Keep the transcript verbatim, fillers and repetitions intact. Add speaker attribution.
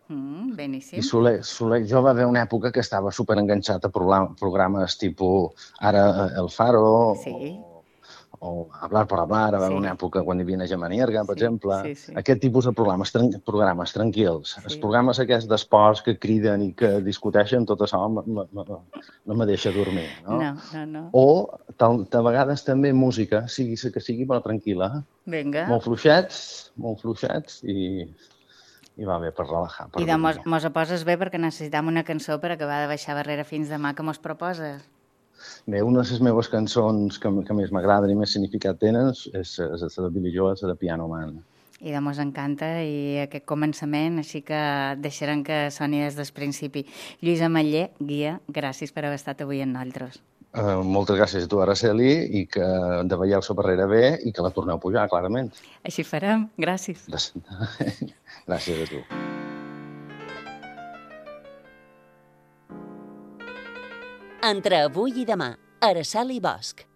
Speaker 1: Mm,
Speaker 2: I
Speaker 1: beníssim.
Speaker 2: Soler, Soler, jo va haver una època que estava superenganxat a program- programes tipus ara eh, El Faro o,
Speaker 1: Sí,
Speaker 2: o Hablar por Hablar, va haver una
Speaker 1: sí,
Speaker 2: època quan hi havia Gemma Nierga, per
Speaker 1: sí,
Speaker 2: exemple.
Speaker 1: sí, sí,
Speaker 2: Aquest tipus de programes, tran programes tranquils. Els
Speaker 1: sí.
Speaker 2: programes aquests d'esports que criden i que discuteixen, tot això m- m- m- no me deixa dormir, no?
Speaker 1: No, no, no.
Speaker 2: O tal, de vegades també música, sigui la que sigui, però tranquil·la.
Speaker 1: Vinga.
Speaker 2: Molt fluixets, molt fluixets i, i va bé per relaxar, per
Speaker 1: I de mos,
Speaker 2: dormir.
Speaker 1: mos ho poses bé perquè necessitam una cançó per acabar de baixar barrera fins demà que mos proposes.
Speaker 2: Bé, una de les meves cançons que, que més m'agraden i més significat tenen és, és la de Billy Joel, la de Piano Man.
Speaker 1: I de mos encanta i aquest començament, així que deixarem que soni des del principi. Lluís Ametller, guia, gràcies per haver estat avui amb nosaltres.
Speaker 2: Uh, moltes gràcies a tu, Araceli, i que de veieu la barrera bé i que la torneu a pujar, clarament.
Speaker 1: Així farem, gràcies.
Speaker 2: Gràcies a tu.
Speaker 3: Entre avui i demà, Araceli Bosch.